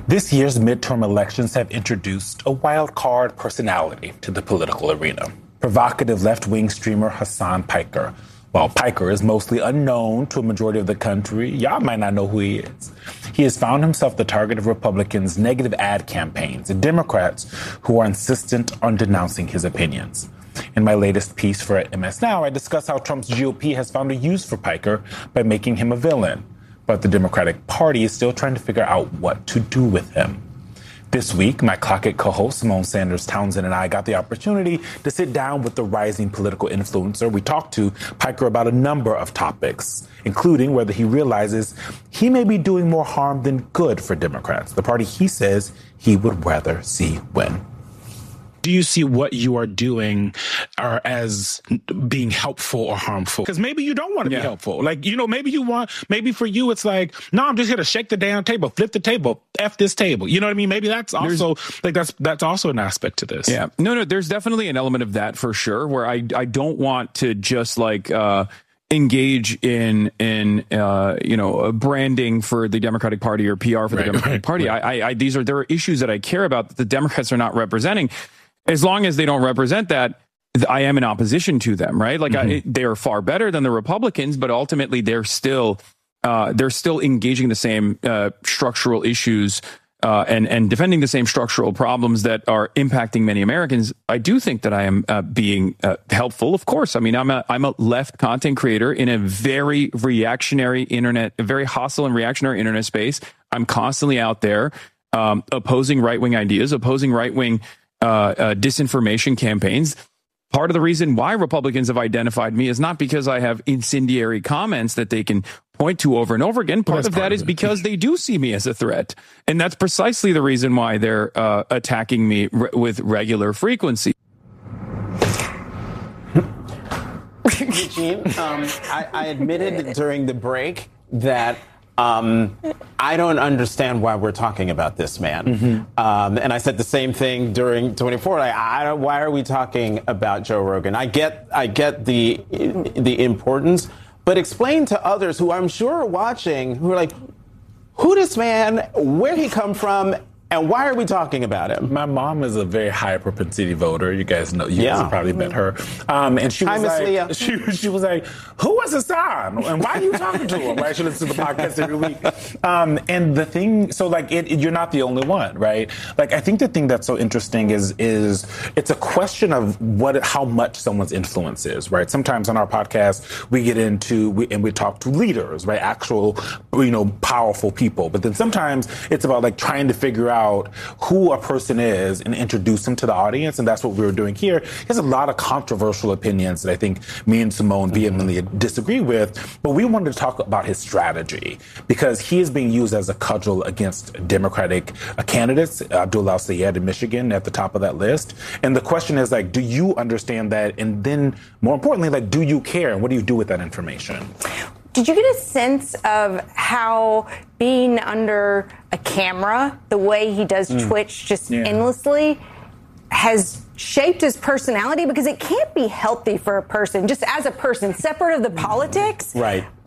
This year's midterm elections have introduced a wild card personality to the political arena. Provocative left-wing streamer Hasan Piker. While Piker is mostly unknown to a majority of the country, y'all might not know who he is. He has found himself the target of Republicans' negative ad campaigns and Democrats who are insistent on denouncing his opinions. In my latest piece for MS Now, I discuss how Trump's GOP has found a use for Piker by making him a villain. But the Democratic Party is still trying to figure out what to do with him. This week, my Clock It co-host Symone Sanders Townsend and I got the opportunity to sit down with the rising political influencer. We talked to Piker about a number of topics, including whether he realizes he may be doing more harm than good for Democrats, the party he says he would rather see win. Do you see what you are doing as being helpful or harmful? Because maybe you don't want to be helpful. Like, maybe for you, it's like, no, I'm just here to shake the damn table, flip the table, F this table. You know what I mean? Maybe that's also that's also an aspect to this. Yeah. No, there's definitely an element of that for sure, where I don't want to just engage in branding for the Democratic Party or PR for the Democratic Party. Right. There are issues that I care about that the Democrats are not representing. As long as they don't represent that, I am in opposition to them, right? They are far better than the Republicans, but ultimately they're still engaging the same structural issues and defending the same structural problems that are impacting many Americans. I do think that I am being helpful. Of course, I mean I'm a left content creator in a very reactionary internet, a very hostile and reactionary internet space. I'm constantly out there opposing right-wing ideas, opposing right-wing disinformation campaigns. Part of the reason why Republicans have identified me is not because I have incendiary comments that they can point to over and over again. Part of that is because they do see me as a threat. And that's precisely the reason why they're attacking me with regular frequency. Eugene, I admitted during the break that I don't understand why we're talking about this man. Mm-hmm. And I said the same thing during 24. Why are we talking about Joe Rogan? I get the importance, but explain to others who I'm sure are watching, who are like, who this man, where he come from, and why are we talking about him? My mom is a very high propensity voter. You guys know. You guys have probably met her. And she was like, she was like, "Who is Hasan? And why are you talking to him?" Right? She listens to the podcast every week. And the thing, so you're not the only one, right? Like, I think the thing that's so interesting is it's a question of how much someone's influence is, right? Sometimes on our podcast we get into we talk to leaders, right? Actual, powerful people. But then sometimes it's about trying to figure out who a person is and introduce them to the audience, and that's what we were doing here. He has a lot of controversial opinions that I think me and Symone vehemently disagree with, but we wanted to talk about his strategy because he is being used as a cudgel against Democratic candidates, Abdul El-Sayed in Michigan at the top of that list. And the question is, do you understand that? And then, more importantly, do you care? And what do you do with that information? Did you get a sense of how being under a camera, the way he does Twitch just endlessly, has shaped his personality? Because it can't be healthy for a person, just as a person, separate of the politics. Right.